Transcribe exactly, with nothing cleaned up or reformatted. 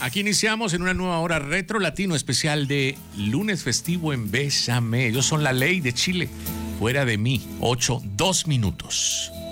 Aquí iniciamos en una nueva hora retro latino especial de lunes festivo en Bésame. Ellos son La Ley de Chile. Fuera de mí, ocho, dos minutos.